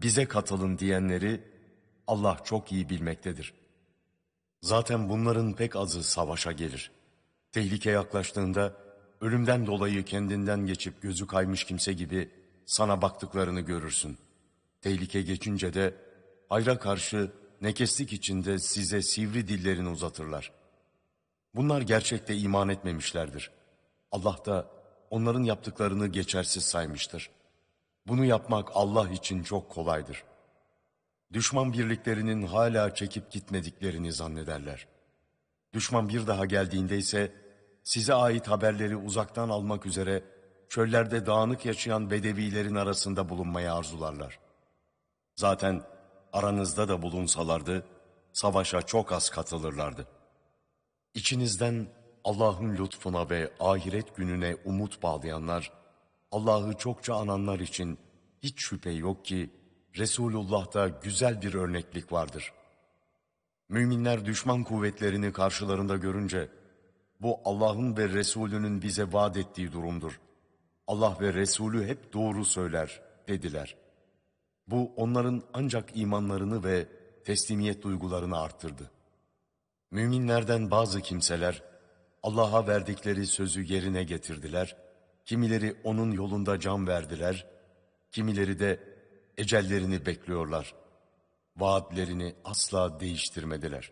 bize katılın diyenleri Allah çok iyi bilmektedir. Zaten bunların pek azı savaşa gelir. Tehlike yaklaştığında ölümden dolayı kendinden geçip gözü kaymış kimse gibi sana baktıklarını görürsün. Tehlike geçince de hayra karşı nekeslik içinde size sivri dillerini uzatırlar. Bunlar gerçekte iman etmemişlerdir. Allah da onların yaptıklarını geçersiz saymıştır. Bunu yapmak Allah için çok kolaydır. Düşman birliklerinin hala çekip gitmediklerini zannederler. Düşman bir daha geldiğinde ise size ait haberleri uzaktan almak üzere çöllerde dağınık yaşayan bedevilerin arasında bulunmayı arzularlar. Zaten aranızda da bulunsalardı savaşa çok az katılırlardı. İçinizden Allah'ın lütfuna ve ahiret gününe umut bağlayanlar, Allah'ı çokça ananlar için hiç şüphe yok ki Resulullah'ta güzel bir örneklik vardır. Müminler düşman kuvvetlerini karşılarında görünce, bu Allah'ın ve Resulünün bize vaat ettiği durumdur. Allah ve Resulü hep doğru söyler dediler. Bu onların ancak imanlarını ve teslimiyet duygularını arttırdı. Müminlerden bazı kimseler Allah'a verdikleri sözü yerine getirdiler, kimileri onun yolunda can verdiler, kimileri de ecellerini bekliyorlar. Vaatlerini asla değiştirmediler.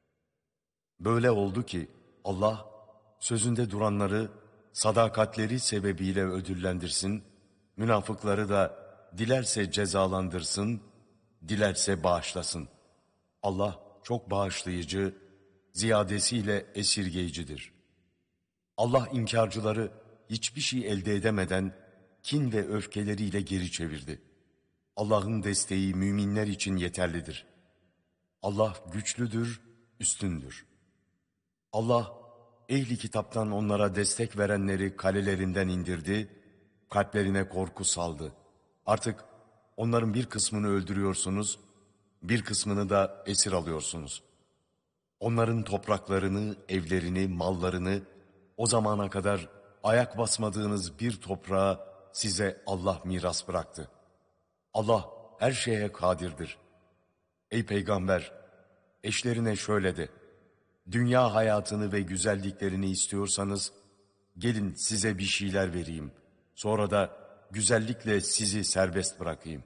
Böyle oldu ki Allah sözünde duranları sadakatleri sebebiyle ödüllendirsin, münafıkları da dilerse cezalandırsın, dilerse bağışlasın. Allah çok bağışlayıcı, ziyadesiyle esirgeyicidir. Allah inkarcıları hiçbir şey elde edemeden kin ve öfkeleriyle geri çevirdi. Allah'ın desteği müminler için yeterlidir. Allah güçlüdür, üstündür. Allah ehli kitaptan onlara destek verenleri kalelerinden indirdi, kalplerine korku saldı. Artık onların bir kısmını öldürüyorsunuz, bir kısmını da esir alıyorsunuz. Onların topraklarını, evlerini, mallarını o zamana kadar ayak basmadığınız bir toprağa size Allah miras bıraktı. Allah her şeye kadirdir. Ey peygamber, eşlerine şöyle de, dünya hayatını ve güzelliklerini istiyorsanız, gelin size bir şeyler vereyim, sonra da güzellikle sizi serbest bırakayım.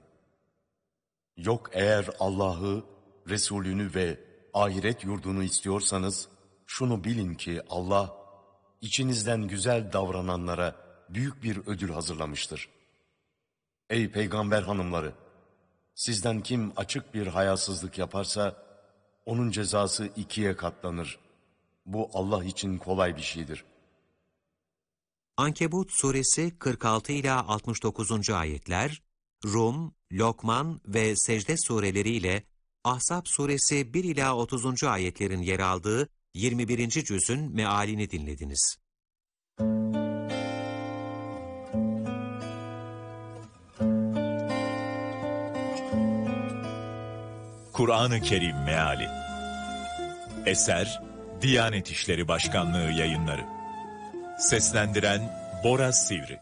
Yok eğer Allah'ı, Resulünü ve ahiret yurdunu istiyorsanız, şunu bilin ki Allah, içinizden güzel davrananlara büyük bir ödül hazırlamıştır. Ey peygamber hanımları! Sizden kim açık bir hayasızlık yaparsa, onun cezası 2'ye katlanır. Bu Allah için kolay bir şeydir. Ankebut suresi 46 ila 69. ayetler, Rum, Lokman ve Secde sureleriyle Ahzab suresi 1 ila 30. ayetlerin yer aldığı 21. cüzün mealini dinlediniz. Kur'an-ı Kerim Meali. Eser Diyanet İşleri Başkanlığı Yayınları. Seslendiren Bora Sivri.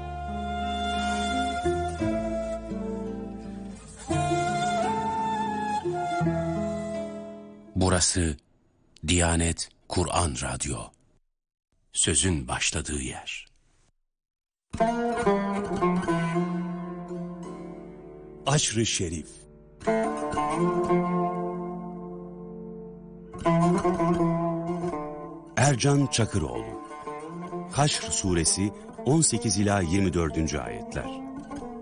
Burası Diyanet Kur'an Radyo. Sözün başladığı yer. Aşr-ı Şerif. Ercan Çakıroğlu. Haşr suresi 18 ila 24. ayetler.